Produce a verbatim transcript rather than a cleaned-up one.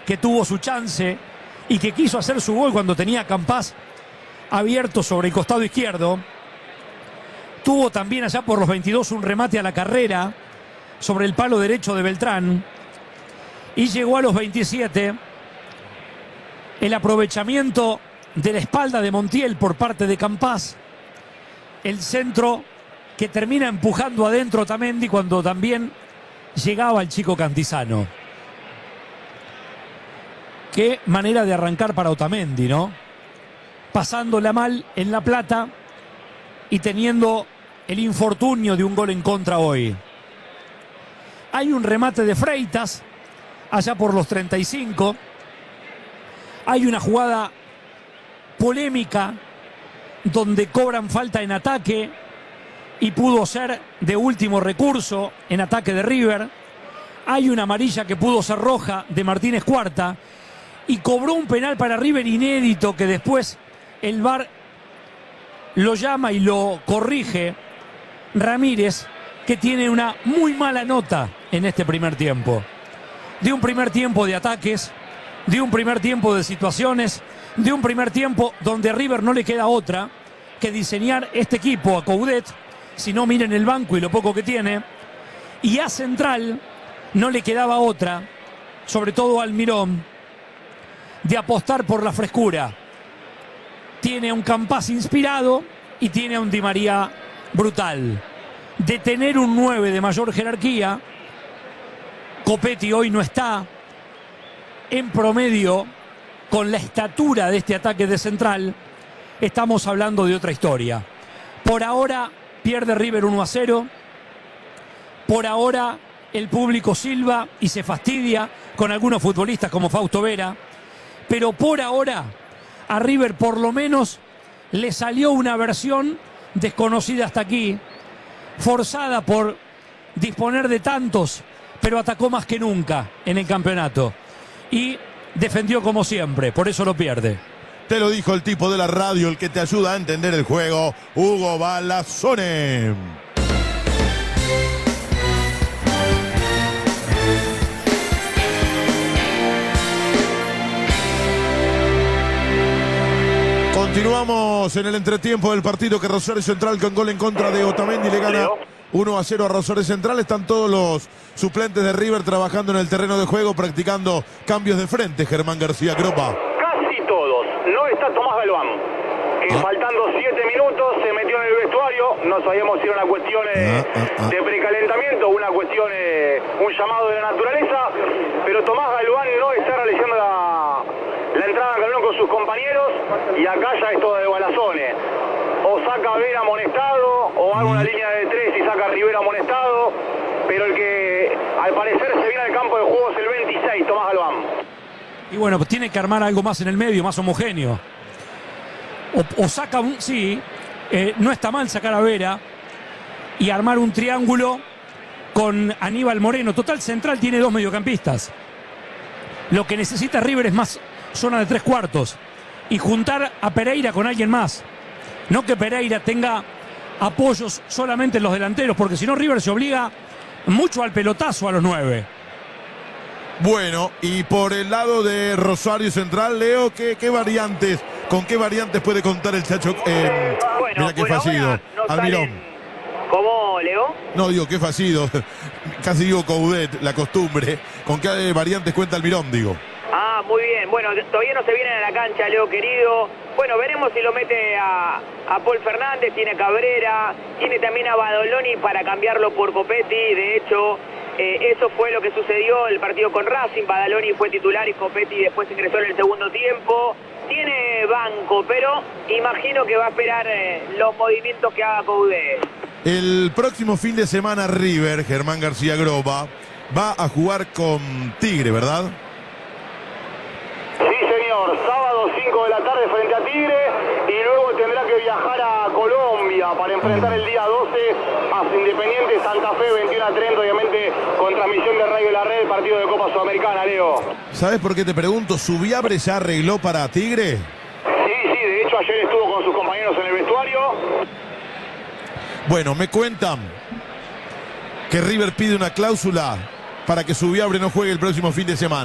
que tuvo su chance y que quiso hacer su gol cuando tenía a Campás abierto sobre el costado izquierdo. Tuvo también allá por los veintidós un remate a la carrera sobre el palo derecho de Beltrán. Y llegó a los veintisiete el aprovechamiento de la espalda de Montiel por parte de Campás. El centro que termina empujando adentro Otamendi cuando también llegaba el chico Cantizano. Qué manera de arrancar para Otamendi, ¿no? Pasándola mal en La Plata y teniendo el infortunio de un gol en contra hoy. Hay un remate de Freitas allá por los treinta y cinco. Hay una jugada polémica donde cobran falta en ataque y pudo ser de último recurso en ataque de River. Hay una amarilla que pudo ser roja de Martínez Cuarta y cobró un penal para River inédito que después el V A R lo llama y lo corrige Ramírez, que tiene una muy mala nota en este primer tiempo. De un primer tiempo de ataques, de un primer tiempo de situaciones, de un primer tiempo donde a River no le queda otra que diseñar este equipo a Coudet, si no miren el banco y lo poco que tiene, y a Central no le quedaba otra, sobre todo al Almirón, de apostar por la frescura. Tiene a un Campás inspirado y tiene a un Di María brutal. De tener un nueve de mayor jerarquía, Copetti hoy no está. En promedio, con la estatura de este ataque de Central, estamos hablando de otra historia. Por ahora pierde River uno a cero. Por ahora el público silba y se fastidia con algunos futbolistas como Fausto Vera. Pero por ahora a River por lo menos le salió una versión desconocida hasta aquí, forzada por disponer de tantos, pero atacó más que nunca en el campeonato y defendió como siempre, por eso lo pierde. Te lo dijo el tipo de la radio, el que te ayuda a entender el juego, Hugo Balazzone. Continuamos en el entretiempo del partido que Rosario Central con gol en contra de Otamendi le gana uno a cero a Rosario Central. Están todos los suplentes de River trabajando en el terreno de juego, practicando cambios de frente, Germán García Gropa. Casi todos. No está Tomás Galván. Eh, ah. Faltando siete minutos se metió en el vestuario. No sabíamos si era una cuestión eh, ah, ah, ah. de precalentamiento, una cuestión, eh, un llamado de la naturaleza. Pero Tomás Galván no está realizando la, la entrada al galón con sus compañeros. Y acá ya es todo de Balazzone. O saca a Vera amonestado, o haga una línea de tres y saca a Rivera amonestado. Pero el que al parecer se viene al campo de juego es el veintiséis, Tomás Galván. Y bueno, pues tiene que armar algo más en el medio, más homogéneo. O, o saca un... Sí, eh, no está mal sacar a Vera y armar un triángulo con Aníbal Moreno. Total, Central tiene dos mediocampistas. Lo que necesita River es más zona de tres cuartos. Y juntar a Pereira con alguien más. No que Pereira tenga apoyos solamente en los delanteros, porque si no River se obliga mucho al pelotazo a los nueve. Bueno, y por el lado de Rosario Central, Leo, ¿qué, qué variantes, con qué variantes puede contar el Chacho? Eh, bueno, mira qué fallido. No Almirón. ¿Cómo, Leo? No, digo, qué fallido. Casi digo Coudet, la costumbre. ¿Con qué variantes cuenta Almirón, digo? Ah, muy bien. Bueno, todavía no se viene a la cancha, Leo querido. Bueno, veremos si lo mete a, a Paul Fernández, tiene a Cabrera, tiene también a Badoloni para cambiarlo por Copetti. De hecho, eh, eso fue lo que sucedió el partido con Racing. Badoloni fue titular y Copetti después ingresó en el segundo tiempo. Tiene banco, pero imagino que va a esperar eh, los movimientos que haga Coudet. El próximo fin de semana River, Germán García Gropa, va a jugar con Tigre, ¿verdad? Sí, señor. Sábado cinco de la tarde frente a Tigre y luego tendrá que viajar a Colombia para enfrentar el día doce a Independiente Santa Fe, veintiuno a treinta, obviamente con transmisión de Radio La Red, el partido de Copa Sudamericana, Leo. ¿Sabes por qué te pregunto? ¿Subiabre ya arregló para Tigre? Sí, sí, de hecho ayer estuvo con sus compañeros en el vestuario. Bueno, me cuentan que River pide una cláusula para que Subiabre no juegue el próximo fin de semana.